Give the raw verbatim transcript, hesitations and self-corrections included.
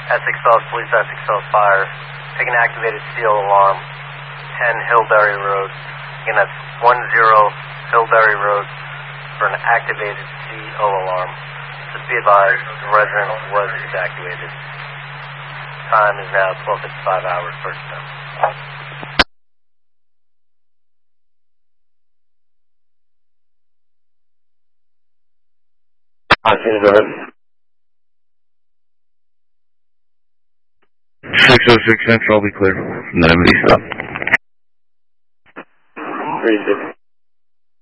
Essex Falls Police, Essex Falls Fire. Take an activated C O alarm, ten Hillberry Road. Again, that's one zero Hillberry Road for an activated C O alarm. Just be advised, the resident was evacuated. Time is now twelve fifty-five hours, first time. I see it, go ahead. six oh six Central, I'll be clear. Nine stop. three six.